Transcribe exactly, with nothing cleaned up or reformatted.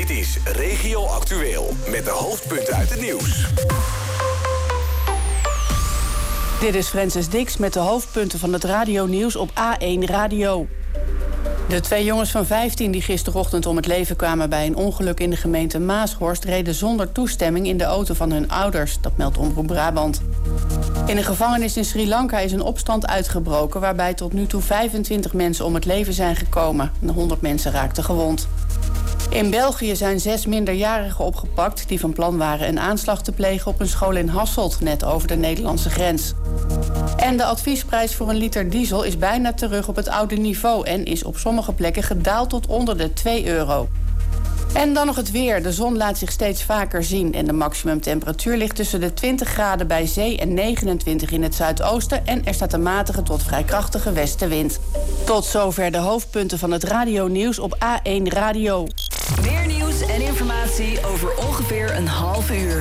Dit is Regio Actueel met de hoofdpunten uit het nieuws. Dit is Francis Dix met de hoofdpunten van het radionieuws op A één Radio. De twee jongens van vijftien die gisterochtend om het leven kwamen bij een ongeluk in de gemeente Maashorst reden zonder toestemming in de auto van hun ouders. Dat meldt Omroep Brabant. In een gevangenis in Sri Lanka is een opstand uitgebroken waarbij tot nu toe vijfentwintig mensen om het leven zijn gekomen. honderd mensen raakten gewond. In België zijn zes minderjarigen opgepakt die van plan waren een aanslag te plegen op een school in Hasselt, net over de Nederlandse grens. En de adviesprijs voor een liter diesel is bijna terug op het oude niveau en is op sommige plekken gedaald tot onder de twee euro. En dan nog het weer. De zon laat zich steeds vaker zien en de maximumtemperatuur ligt tussen de twintig graden bij zee en negenentwintig in het zuidoosten en er staat een matige tot vrij krachtige westenwind. Tot zover de hoofdpunten van het radionieuws op A één Radio. Meer nieuws en informatie over ongeveer een half uur.